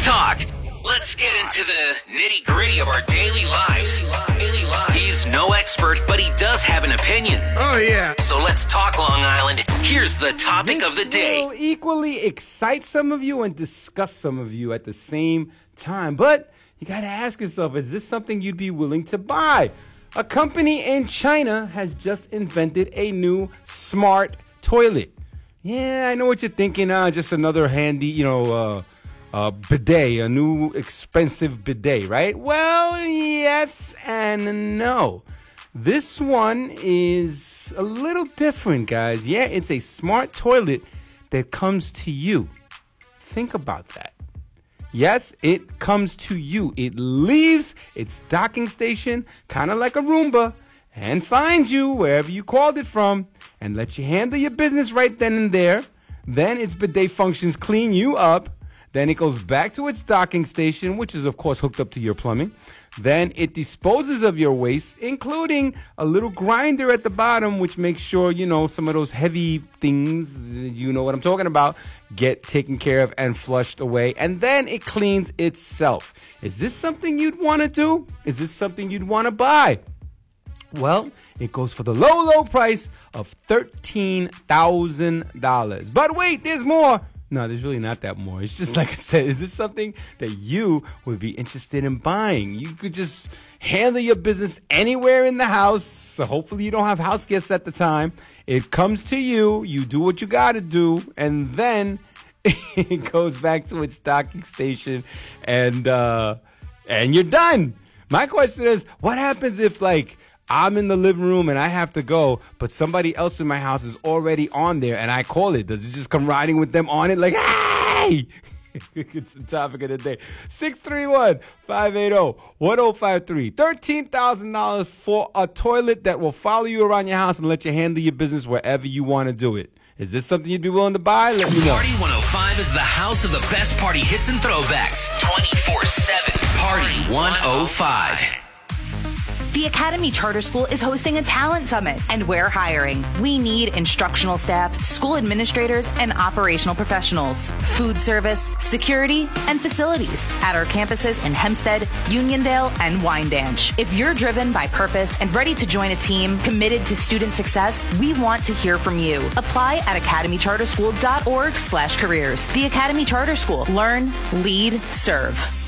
talk. Let's get into the nitty-gritty of our daily lives. He's no expert, but he does have an opinion. Oh, yeah. So let's talk, Long Island. Here's the topic of the day. Will equally excite some of you and disgust some of you at the same time. But you got to ask yourself, is this something you'd be willing to buy? A company in China has just invented a new smart toilet. Yeah, I know what you're thinking. Just another handy, bidet, a new expensive bidet, right? Well, yes and no. This one is a little different, guys. Yeah, it's a smart toilet that comes to you. Think about that. Yes, it comes to you. It leaves its docking station, kind of like a Roomba, and finds you wherever you called it from and lets you handle your business right then and there. Then its bidet functions clean you up. Then it goes back to its docking station, which is, of course, hooked up to your plumbing. Then it disposes of your waste, including a little grinder at the bottom, which makes sure, some of those heavy things, you know what I'm talking about, get taken care of and flushed away. And then it cleans itself. Is this something you'd want to do? Is this something you'd want to buy? Well, it goes for the low, low price of $13,000. But wait, there's more. No, there's really not that more. It's just like I said, is this something that you would be interested in buying? You could just handle your business anywhere in the house. So hopefully you don't have house guests at the time. It comes to you. You do what you got to do. And then it goes back to its docking station and you're done. My question is, what happens if I'm in the living room and I have to go, but somebody else in my house is already on there and I call it? Does it just come riding with them on it like, hey? It's the topic of the day. 631-580-1053. $13,000 for a toilet that will follow you around your house and let you handle your business wherever you want to do it. Is this something you'd be willing to buy? Let me know. Party 105 is the house of the best party hits and throwbacks. 24/7. Party 105. The Academy Charter School is hosting a talent summit, and we're hiring. We need instructional staff, school administrators, and operational professionals, food service, security, and facilities at our campuses in Hempstead, Uniondale, and Wyandanch. If you're driven by purpose and ready to join a team committed to student success, we want to hear from you. Apply at academycharterschool.org/careers. The Academy Charter School. Learn, lead, serve.